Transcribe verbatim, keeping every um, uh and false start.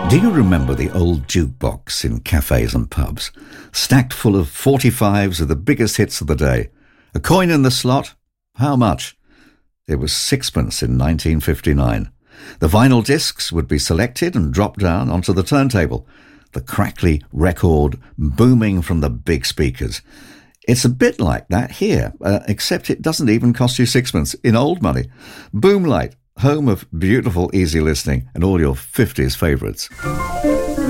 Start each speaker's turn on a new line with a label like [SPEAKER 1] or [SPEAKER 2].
[SPEAKER 1] Do you remember the old jukebox in cafes and pubs? Stacked full of forty-fives of the biggest hits of the day. A coin in the slot? How much? It was sixpence in nineteen fifty-nine. The vinyl discs would be selected and dropped down onto the turntable, the crackly record booming from the big speakers. It's a bit like that here, uh, except it doesn't even cost you sixpence in old money. Boomlight, home of beautiful easy listening and all your fifties favourites.